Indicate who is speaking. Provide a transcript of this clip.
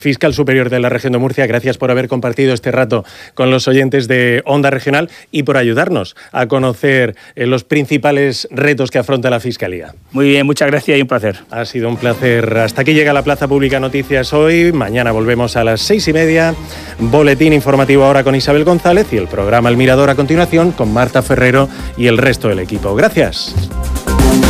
Speaker 1: Fiscal Superior de la Región de Murcia, gracias por haber compartido este rato con los oyentes de Onda Regional y por ayudarnos a conocer los principales retos que afronta la Fiscalía.
Speaker 2: Muy bien, muchas gracias y un placer.
Speaker 1: Ha sido un placer. Hasta aquí llega la Plaza Pública Noticias hoy. Mañana volvemos a las 6:30. Boletín informativo ahora con Isabel González y el programa El Mirador a continuación con Marta Ferrero y el resto del equipo. Gracias.